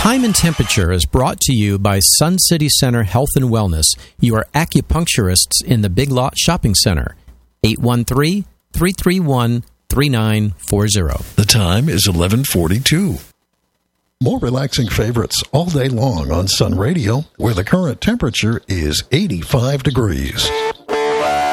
Time and Temperature is brought to you by Sun City Center Health and Wellness, your acupuncturists in the Big Lot Shopping Center. 813-331-3940. The time is 11:42. More relaxing favorites all day long on Sun Radio, where the current temperature is 85 degrees.